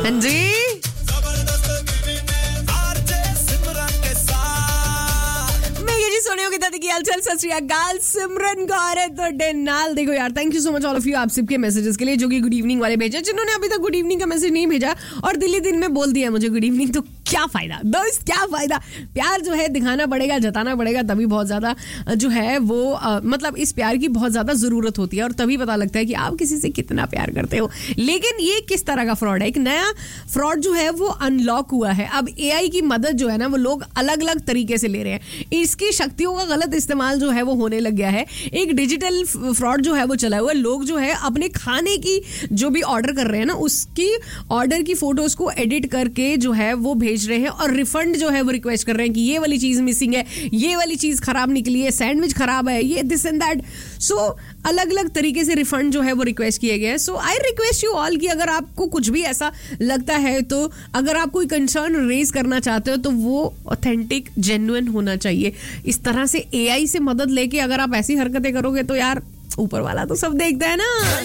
हाँ जी, सोनियो की दादी की हालचाल, सत श्री अकाल, सिमरन कौर है तो नाल। देखो यार, thank you so much all of you आप सबके मैसेजेस के लिए जो कि गुड इवनिंग वाले भेजे। जिन्होंने अभी तक गुड इवनिंग का मैसेज नहीं भेजा और दिल्ली दिन में बोल दिया मुझे गुड इवनिंग, तो क्या फायदा दोस्त, क्या फायदा। प्यार जो है दिखाना पड़ेगा, जताना पड़ेगा, तभी बहुत ज्यादा जो है वो मतलब इस प्यार की बहुत ज्यादा जरूरत होती है और तभी पता लगता है कि आप किसी से कितना प्यार करते हो। लेकिन ये किस तरह का फ्रॉड है, एक नया फ्रॉड जो है वो अनलॉक हुआ है। अब एआई की मदद जो है ना वो लोग अलग अलग तरीके से ले रहे हैं। इसकी शक्तियों का गलत इस्तेमाल जो है वो होने लग गया है। एक डिजिटल फ्रॉड जो है वो चला हुआ है। लोग जो है अपने खाने की जो भी ऑर्डर कर रहे हैं ना, उसकी ऑर्डर की फोटोज को एडिट करके जो है वो भेज रहे हैं और रिफंड जो है वो रिक्वेस्ट कर रहे हैं कि ये वाली चीज मिसिंग है, ये वाली चीज खराब निकली है, सैंडविच खराब है, ये दिस एंड दैट। सो अलग अलग तरीके से रिफंड जो है वो रिक्वेस्ट किए गए हैं। सो आई रिक्वेस्ट यू ऑल कि अगर आपको कुछ भी ऐसा लगता है, तो अगर आप कोई कंसर्न रेज करना चाहते हो तो वो ऑथेंटिक जेन्युइन होना चाहिए। इस तरह से एआई से मदद लेके अगर आप ऐसी हरकतें करोगे तो यार ऊपर वाला तो सब देखता है ना।